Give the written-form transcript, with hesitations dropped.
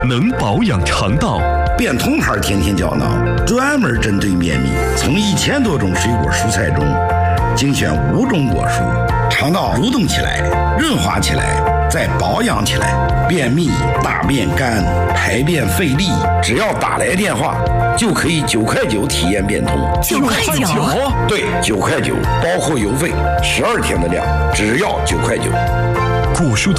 能保养肠道。 变通牌甜甜胶囊专门针对便秘，从1000多种水果蔬菜中精选5种果蔬，肠道蠕动起来，润滑起来，再保养起来。便秘、大便干、排便费力，只要打来电话就可以9块9体验变通。 9块9？ 对，9块9，包括邮费，12天的量，只要9块9。 果蔬